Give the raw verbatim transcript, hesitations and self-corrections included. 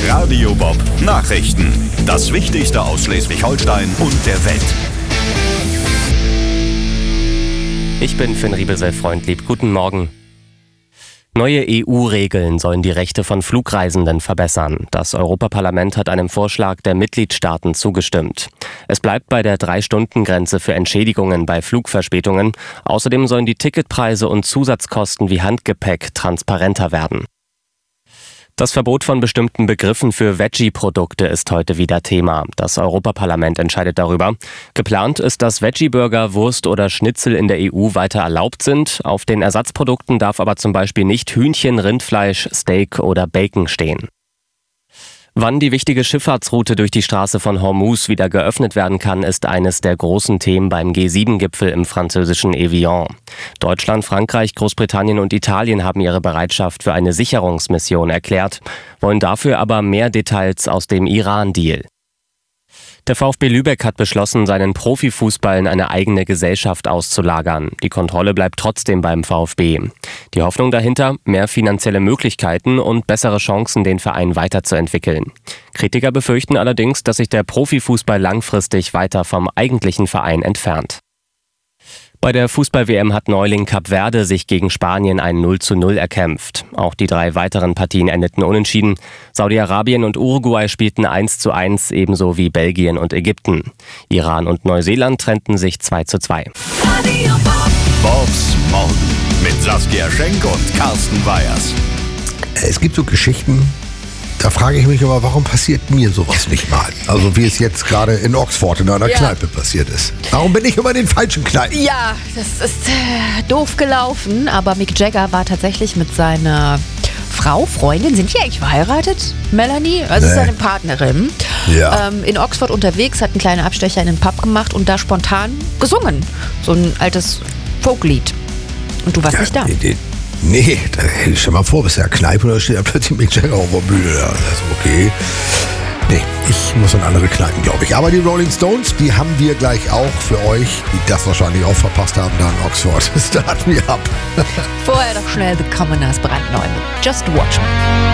Radio Bob Nachrichten. Das Wichtigste aus Schleswig-Holstein und der Welt. Ich bin Finn Riebesel-Freundlieb. Guten Morgen. Neue E U-Regeln sollen die Rechte von Flugreisenden verbessern. Das Europaparlament hat einem Vorschlag der Mitgliedstaaten zugestimmt. Es bleibt bei der Drei-Stunden-Grenze für Entschädigungen bei Flugverspätungen. Außerdem sollen die Ticketpreise und Zusatzkosten wie Handgepäck transparenter werden. Das Verbot von bestimmten Begriffen für Veggie-Produkte ist heute wieder Thema. Das Europaparlament entscheidet darüber. Geplant ist, dass Veggie-Burger, Wurst oder Schnitzel in der E U weiter erlaubt sind. Auf den Ersatzprodukten darf aber zum Beispiel nicht Hühnchen, Rindfleisch, Steak oder Bacon stehen. Wann die wichtige Schifffahrtsroute durch die Straße von Hormuz wieder geöffnet werden kann, ist eines der großen Themen beim G sieben Gipfel im französischen Evian. Deutschland, Frankreich, Großbritannien und Italien haben ihre Bereitschaft für eine Sicherungsmission erklärt, wollen dafür aber mehr Details aus dem Iran-Deal. Der VfB Lübeck hat beschlossen, seinen Profifußball in eine eigene Gesellschaft auszulagern. Die Kontrolle bleibt trotzdem beim VfB. Die Hoffnung dahinter: mehr finanzielle Möglichkeiten und bessere Chancen, den Verein weiterzuentwickeln. Kritiker befürchten allerdings, dass sich der Profifußball langfristig weiter vom eigentlichen Verein entfernt. Bei der Fußball-W M hat Neuling Kap Verde sich gegen Spanien ein null zu null erkämpft. Auch die drei weiteren Partien endeten unentschieden. Saudi-Arabien und Uruguay spielten eins zu eins, ebenso wie Belgien und Ägypten. Iran und Neuseeland trennten sich zwei zu zwei. Bobs Morgen mit Saskia Schenk und Carsten Weyers. Es gibt so Geschichten, da frage ich mich aber, warum passiert mir sowas nicht mal? Also wie es jetzt gerade in Oxford in einer ja. Kneipe passiert ist. Warum bin ich immer in den falschen Kneipen? Ja, das ist äh, doof gelaufen, aber Mick Jagger war tatsächlich mit seiner Frau, Freundin, sind die eigentlich verheiratet? Melanie, also nee. seine Partnerin, ja. ähm, in Oxford unterwegs, hat einen kleinen Abstecher in den Pub gemacht und da spontan gesungen. So ein altes Folklied. Und du warst ja, nicht da. Die, die, Nee, da, stell mal vor, bist du ja Kneipe oder steht da plötzlich Mick Jagger auf der Bühne. Ja, das ist okay. Nee, ich muss in andere Kneipen, glaube ich. Aber die Rolling Stones, die haben wir gleich auch für euch, die das wahrscheinlich auch verpasst haben, da in Oxford. Start me up. Vorher doch schnell The Commoners brandneu mit Just Watch Me.